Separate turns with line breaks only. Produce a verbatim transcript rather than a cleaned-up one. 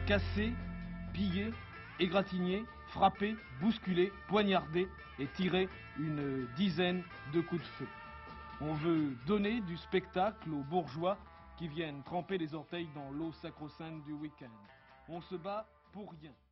casser, piller, égratigner, frapper, bousculer, poignarder et tirer une dizaine de coups de feu. On veut donner du spectacle aux bourgeois qui viennent tremper les orteils dans l'eau sacro-sainte du week-end. On se bat pour rien.